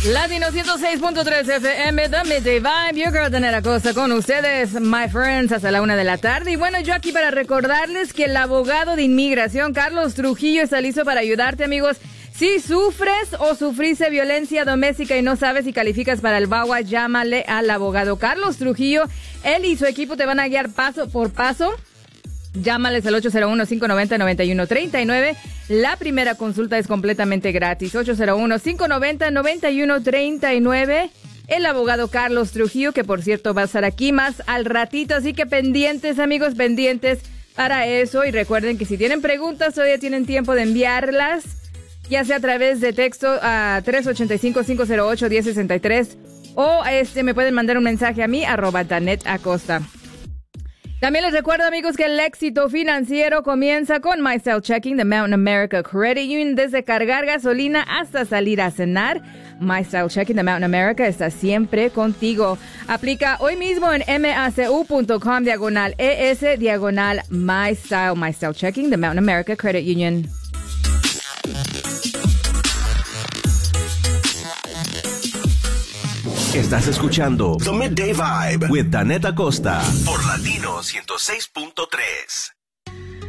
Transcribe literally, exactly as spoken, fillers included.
Latino ciento seis punto tres F M, The Midday Vibe. Yo quiero tener a cosa con ustedes, my friends, hasta la una de la tarde. Y bueno, yo aquí para recordarles que el abogado de inmigración, Carlos Trujillo, está listo para ayudarte, amigos. Si sufres o sufriste violencia doméstica y no sabes si calificas para el V A W A, llámale al abogado Carlos Trujillo. Él y su equipo te van a guiar paso por paso. Llámales al ocho cero uno, cinco nueve cero, nueve uno tres nueve. La primera consulta es completamente gratis. ocho cero uno, cinco nueve cero, nueve uno tres nueve. El abogado Carlos Trujillo, que por cierto va a estar aquí más al ratito. Así que pendientes, amigos, pendientes para eso. Y recuerden que si tienen preguntas, todavía tienen tiempo de enviarlas, ya sea a través de texto a tres ocho cinco, cinco cero ocho, uno cero seis tres o este me pueden mandar un mensaje a mí, arroba Danet Acosta. También les recuerdo, amigos, que el éxito financiero comienza con My Style Checking de Mountain America Credit Union. Desde cargar gasolina hasta salir a cenar, My Style Checking de Mountain America está siempre contigo. Aplica hoy mismo en macu.com diagonal ES diagonal My Style. My Style Checking de Mountain America Credit Union. Estás escuchando The Midday Vibe with Danet Acosta por Latino ciento seis punto tres.